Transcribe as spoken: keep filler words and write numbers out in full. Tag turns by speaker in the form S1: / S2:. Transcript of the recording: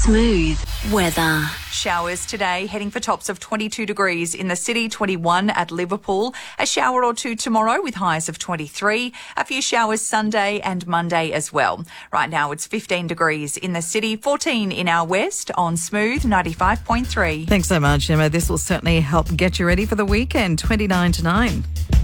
S1: Smooth weather.
S2: Showers today, heading for tops of twenty-two degrees in the city, twenty-one at Liverpool. A shower or two tomorrow with highs of twenty-three. A few showers Sunday and Monday as well. Right now it's fifteen degrees in the city, fourteen in our west on Smooth ninety-five point three.
S3: Thanks so much, Emma. This will certainly help get you ready for the weekend. twenty-nine to nine.